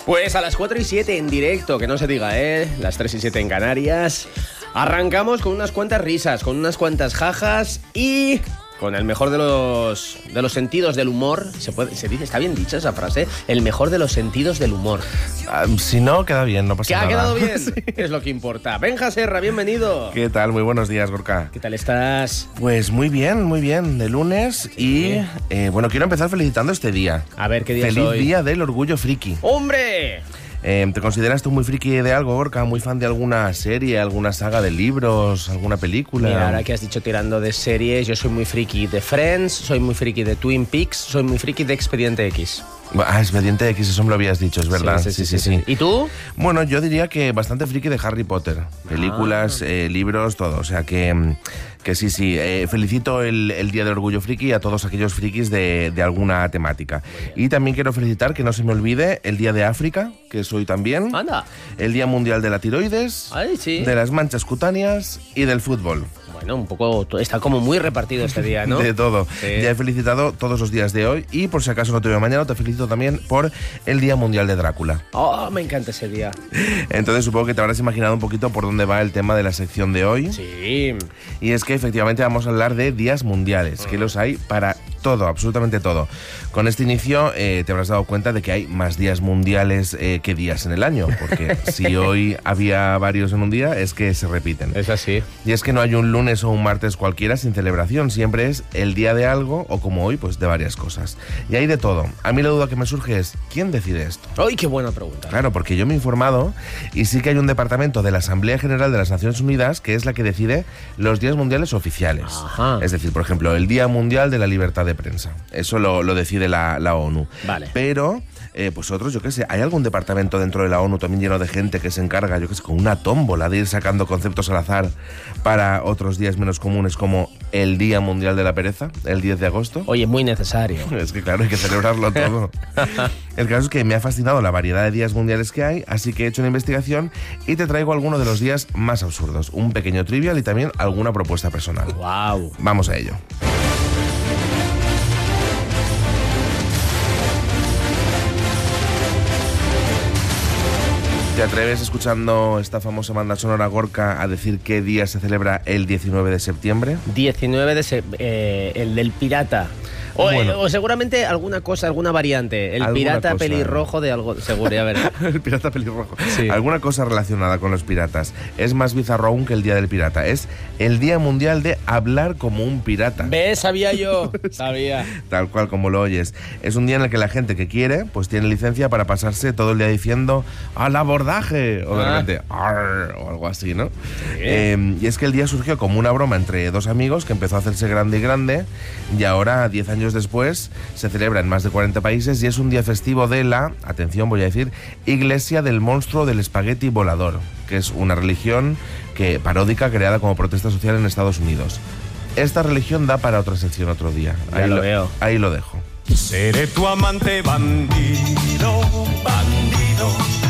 Pues a las 4 y 7 en directo, que no se diga, las 3 y 7 en Canarias. Arrancamos con unas cuantas risas, con unas cuantas jajas y con el mejor de los sentidos del humor. Se dice, está bien dicha esa frase, el mejor de los sentidos del humor. Si no, queda bien, no pasa nada. ¿Que ha quedado bien? Sí. Es lo que importa. Benja Serra, bienvenido. ¿Qué tal? Muy buenos días, Gorka. ¿Qué tal estás? Pues muy bien, de lunes. Sí. Y bueno, quiero empezar felicitando este día. A ver, ¿qué día es hoy? Feliz Día del Orgullo Friki. ¡Hombre! ¿Te consideras tú muy friki de algo, Gorka? ¿Muy fan de alguna serie, alguna saga de libros, alguna película? Mira, ahora que has dicho tirando de series, yo soy muy friki de Friends, soy muy friki de Twin Peaks, soy muy friki de Expediente X. Expediente X, eso me lo habías dicho, es verdad. Sí. ¿Y tú? Bueno, yo diría que bastante friki de Harry Potter. Películas, libros, todo. O sea que sí. Felicito el Día del Orgullo Friki a todos aquellos frikis de alguna temática. Y también quiero felicitar, que no se me olvide, el Día de África, que es hoy también. Anda. El Día Mundial de la Tiroides. Ay, sí. De las manchas cutáneas y del fútbol. Bueno, un poco, está como muy repartido este día, ¿no? De todo. Sí. Ya he felicitado todos los días de hoy y por si acaso no te veo mañana, te felicito también por el Día Mundial de Drácula. Oh, me encanta ese día. Entonces supongo que te habrás imaginado un poquito por dónde va el tema de la sección de hoy. Sí. Y es que efectivamente vamos a hablar de días mundiales, que los hay para todo, absolutamente todo. Con este inicio te habrás dado cuenta de que hay más días mundiales que días en el año, porque si hoy había varios en un día, es que se repiten. Es así. Y es que no hay un lunes o un martes cualquiera sin celebración, siempre es el día de algo o como hoy, pues de varias cosas. Y hay de todo. A mí la duda que me surge es, ¿quién decide esto? ¡Ay, qué buena pregunta! Claro, porque yo me he informado y sí que hay un departamento de la Asamblea General de las Naciones Unidas que es la que decide los días mundiales oficiales. Ajá. Es decir, por ejemplo, el Día Mundial de la Libertad de Prensa. Eso lo decide la ONU. Vale. Pero pues otros, yo qué sé, hay algún departamento dentro de la ONU también lleno de gente que se encarga, yo qué sé, con una tómbola de ir sacando conceptos al azar para otros días menos comunes, como el Día Mundial de la Pereza, el 10 de agosto. Oye, muy necesario. Es que claro, hay que celebrarlo todo. El caso es que me ha fascinado la variedad de días mundiales que hay, así que he hecho una investigación y te traigo algunos de los días más absurdos, un pequeño trivial y también alguna propuesta personal. ¡Wow! Vamos a ello. ¿Te atreves, escuchando esta famosa banda sonora, Gorka, a decir qué día se celebra el 19 de septiembre? 19 de septiembre, el del pirata. O seguramente alguna cosa, alguna variante. El pirata cosa. Pelirrojo de algo, seguro, a ver. El pirata pelirrojo. Sí. Alguna cosa relacionada con los piratas. Es más bizarro aún que el Día del Pirata. Es el Día Mundial de hablar como un pirata. ¿Ves? Sabía yo. Sabía. Tal cual como lo oyes. Es un día en el que la gente que quiere, pues tiene licencia para pasarse todo el día diciendo ¡al abordaje! O de repente ¡arr! O algo así, ¿no? Sí. Y es que el día surgió como una broma entre dos amigos que empezó a hacerse grande y grande, y ahora, 10 años después, se celebra en más de 40 países y es un día festivo de la, atención voy a decir, Iglesia del Monstruo del Espagueti Volador, que es una religión paródica creada como protesta social en Estados Unidos. Esta religión da para otra sección otro día. Ya lo veo. Ahí lo dejo. Seré tu amante bandido, bandido,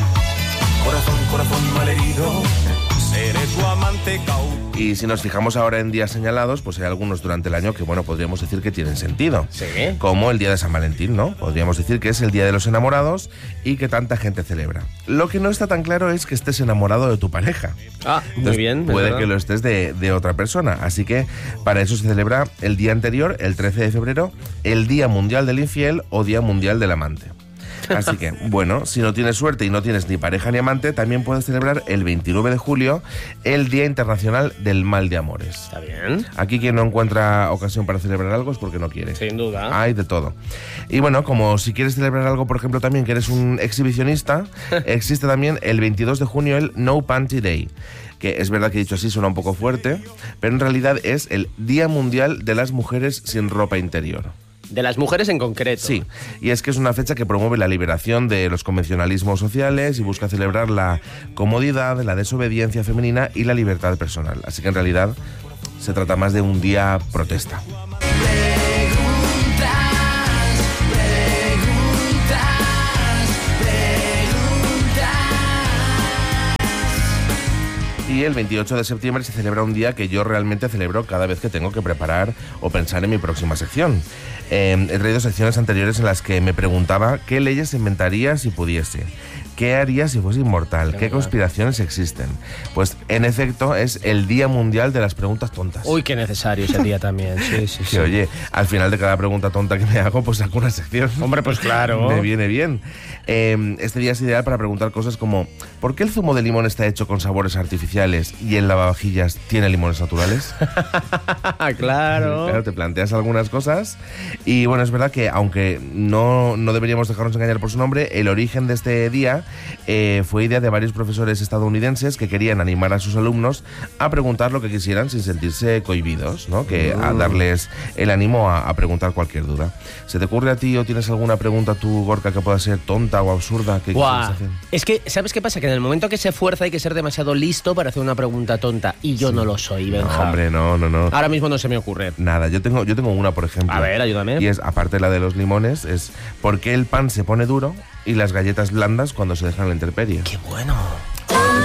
corazón malherido. Seré tu amante cautivo. Y si nos fijamos ahora en días señalados, pues hay algunos durante el año que, bueno, podríamos decir que tienen sentido. Sí. Como el día de San Valentín, ¿no? Podríamos decir que es el día de los enamorados y que tanta gente celebra. Lo que no está tan claro es que estés enamorado de tu pareja. Muy bien. Puede que lo estés de otra persona. Así que para eso se celebra el día anterior, el 13 de febrero, el Día Mundial del Infiel o Día Mundial del Amante. Así que, bueno, si no tienes suerte y no tienes ni pareja ni amante, también puedes celebrar el 29 de julio el Día Internacional del Mal de Amores. Está bien. Aquí quien no encuentra ocasión para celebrar algo es porque no quiere. Sin duda. Hay de todo. Y bueno, como si quieres celebrar algo, por ejemplo, también que eres un exhibicionista, existe también el 22 de junio el No Panty Day, que es verdad que dicho así suena un poco fuerte, pero en realidad es el Día Mundial de las Mujeres sin ropa interior. De las mujeres en concreto. Sí, y es que es una fecha que promueve la liberación de los convencionalismos sociales y busca celebrar la comodidad, la desobediencia femenina y la libertad personal. Así que en realidad se trata más de un día protesta. Y el 28 de septiembre se celebra un día que yo realmente celebro cada vez que tengo que preparar o pensar en mi próxima sección. He traído secciones anteriores en las que me preguntaba qué leyes inventaría si pudiese. ¿qué harías si fuese inmortal? ¿Qué conspiraciones existen? Pues en efecto es el Día Mundial de las Preguntas Tontas. Uy, qué necesario ese día también. Sí. Que oye, al final de cada pregunta tonta que me hago, pues saco una sección. Hombre, pues claro. Me viene bien. Este día es ideal para preguntar cosas como ¿por qué el zumo de limón está hecho con sabores artificiales y el lavavajillas tiene limones naturales? Claro. Te planteas algunas cosas y bueno, es verdad que aunque no deberíamos dejarnos engañar por su nombre, el origen de este día fue idea de varios profesores estadounidenses que querían animar a sus alumnos a preguntar lo que quisieran sin sentirse cohibidos, ¿no? Que a darles el ánimo a preguntar cualquier duda. ¿Se te ocurre a ti o tienes alguna pregunta tú, Gorka, que pueda ser tonta o absurda? Que es que, ¿sabes qué pasa? Que en el momento que se fuerza hay que ser demasiado listo para hacer una pregunta tonta. Y yo no lo soy, Benja. No, hombre, no. Ahora mismo no se me ocurre. Nada, yo tengo una, por ejemplo. A ver, ayúdame. Y es, aparte de la de los limones, es ¿por qué el pan se pone duro y las galletas blandas cuando se dejan a la intemperie? ¡Qué bueno!